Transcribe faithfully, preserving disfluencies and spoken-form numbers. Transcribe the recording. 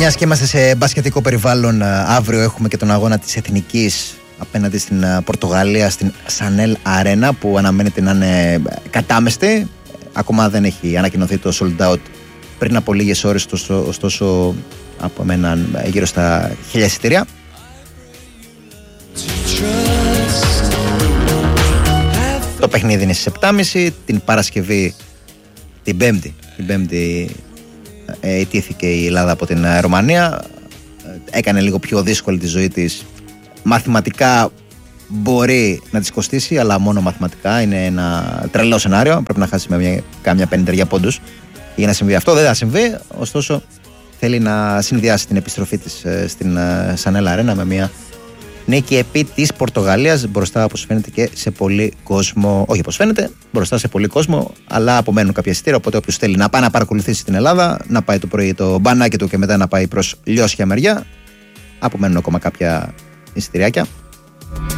Μιας και είμαστε σε μπασκετικό περιβάλλον, αύριο έχουμε και τον αγώνα της Εθνικής απέναντι στην Πορτογαλία στην Σανέλ Αρένα, που αναμένεται να είναι κατάμεστη. Ακόμα δεν έχει ανακοινωθεί το sold out πριν από λίγες ώρες, ωστόσο από μένα γύρω στα χίλια εισιτήρια. Το παιχνίδι είναι στις επτά και μισή. Την Παρασκευή, την Πέμπτη, την Πέμπτη ε, ιτήθηκε η Ελλάδα από την Ρουμανία. Έκανε λίγο πιο δύσκολη τη ζωή της. Μαθηματικά μπορεί να της κοστίσει, αλλά μόνο μαθηματικά. Είναι ένα τρελό σενάριο. Πρέπει να χάσει με μια, κάμια πενήντα πόντους για να συμβεί αυτό. Δεν θα συμβεί, ωστόσο θέλει να συνδυάσει την επιστροφή της ε, στην ε, Σανέλ Αρένα με μια νίκη επί της Πορτογαλίας, μπροστά όπως φαίνεται και σε πολύ κόσμο. Όχι όπως φαίνεται, μπροστά σε πολύ κόσμο, αλλά απομένουν κάποια εισιτήρια. Οπότε όποιος θέλει να πάει να παρακολουθήσει την Ελλάδα, να πάει το πρωί το μπανάκι του και μετά να πάει προς Λιώσια μεριά, απομένουν ακόμα κάποια εισιτηριάκια.